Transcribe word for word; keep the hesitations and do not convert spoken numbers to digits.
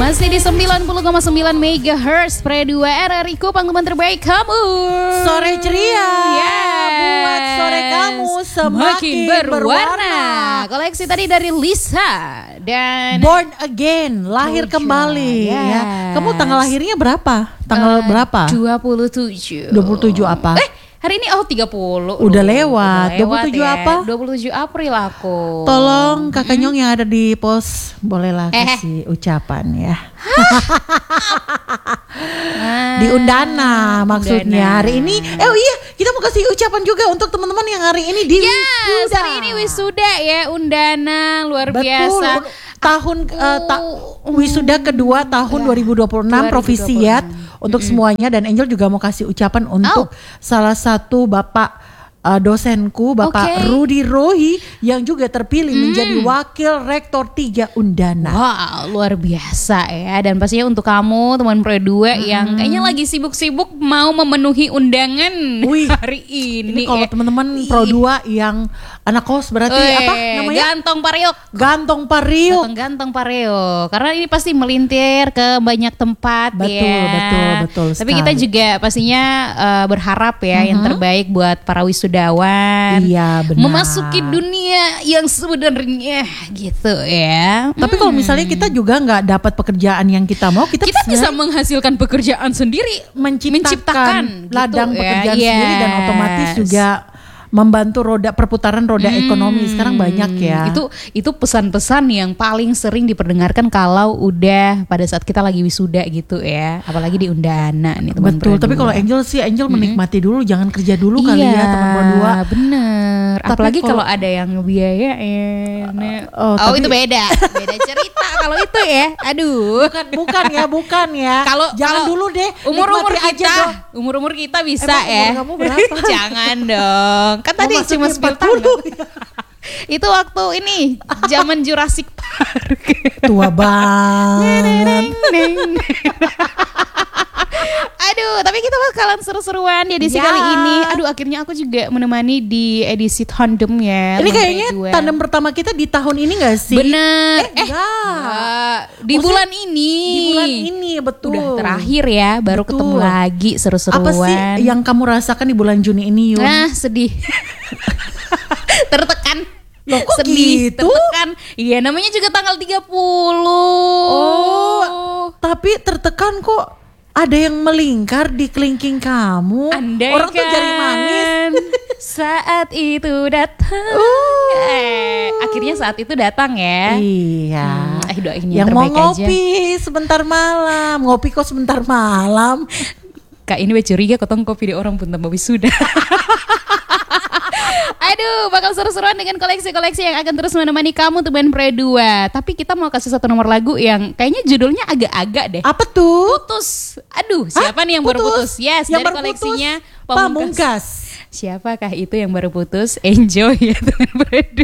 Masih di sembilan puluh koma sembilan megahertz Pre dua R R I Kupang, teman terbaik kamu. Sore ceria, yes. Buat sore kamu semakin berwarna. berwarna. Koleksi tadi dari Lisa dan Born Again, lahir Oja, kembali yes. ya. Kamu tanggal lahirnya berapa? Tanggal uh, berapa? dua puluh tujuh. dua puluh tujuh apa? Eh, hari ini oh tiga puluh. Udah lewat. Udah dua puluh tujuh ya. apa? dua puluh tujuh April aku. Tolong Kakak Nyong yang ada di pos bolehlah Eh. kasih ucapan ya. Di Undana maksudnya. Undana. Hari ini eh oh iya, kita mau kasih ucapan juga untuk teman-teman yang hari ini di yes, wisuda. hari ini wisuda ya Undana, luar Betul. biasa. Tahun uh, ta- wisuda kedua tahun dua ribu dua puluh enam Provisiat untuk mm-hmm. semuanya, dan Angel juga mau kasih ucapan untuk oh. salah satu Bapak uh, dosenku, Bapak okay. Rudy Rohi yang juga terpilih mm. menjadi Wakil Rektor tiga Undana. Wow, luar biasa ya. Dan pastinya untuk kamu teman Pre dua mm. yang kayaknya lagi sibuk-sibuk mau memenuhi undangan Wih, hari ini. Ini kalau ya. teman-teman Pro dua yang anak kos berarti Wee, apa namanya? Gantong Pariuk. Gantong Pariuk. Gantong Pariuk. Karena ini pasti melintir ke banyak tempat. Betul, ya. betul, betul. Tapi sekali. kita juga pastinya uh, berharap ya uh-huh. yang terbaik buat para wisudawan. Iya, benar. Memasuki dunia yang sebenarnya gitu ya. Tapi hmm. kalau misalnya kita juga nggak dapat pekerjaan yang kita mau, kita, kita bisa menghasilkan pekerjaan sendiri, menciptakan, menciptakan ladang gitu, pekerjaan ya. sendiri, yes. dan otomatis juga membantu roda perputaran roda hmm, ekonomi. Sekarang banyak ya. Itu itu pesan-pesan yang paling sering diperdengarkan kalau udah pada saat kita lagi wisuda gitu ya. Apalagi di Undana nih teman. Betul. Tapi kalau Angel sih Angel hmm. menikmati dulu, jangan kerja dulu iya, kali ya teman berdua. Bener. Tapi apalagi kalau, kalau ada yang biayain. Uh, oh, oh tapi, itu beda. Beda cerita kalau itu ya. Aduh. Bukan bukan ya, bukan ya. Kalau jangan kalau dulu deh. Umur-umur kita, kita, umur-umur kita bisa Emang ya. Umur kamu berapa? Jangan dong. Kan tadi cuma sepuluh tahun. Itu waktu ini zaman Jurassic Park. Tua banget. Aduh, tapi kita bakalan seru-seruan di edisi ya. kali ini. Aduh, akhirnya aku juga menemani di edisi tandem ya. Ini kayaknya tandem pertama kita di tahun ini gak sih? Bener. Eh, eh enggak. Di Maksudnya, bulan ini. Di bulan ini, betul. Udah terakhir ya, baru betul. ketemu lagi seru-seruan. Apa sih yang kamu rasakan di bulan Juni ini, Yun? Nah, sedih. Tertekan. Loh, kok sedih, gitu? tertekan. Iya, namanya juga tanggal tiga puluh. Oh, tapi tertekan kok. Ada yang melingkar di kelingking kamu. Andai orang kan tuh jari manis. Saat itu datang. Uh. Eh, akhirnya saat itu datang ya. Iya. Hmm, eh doain yang, yang mau ngopi aja. sebentar malam. Ngopi kok sebentar malam. Kak ini curiga ketong kopi di orang pun tambah wisuda. Aduh, bakal seru-seruan dengan koleksi-koleksi yang akan terus menemani kamu teman Pre dua. Tapi kita mau kasih satu nomor lagu yang kayaknya judulnya agak-agak deh. Apa tuh? Putus. Aduh, siapa Hah? nih yang putus? baru putus? Yes, yang dari baru koleksinya Pamungkas. Pamungkas. Siapakah itu yang baru putus? Enjoy ya teman Pre dua.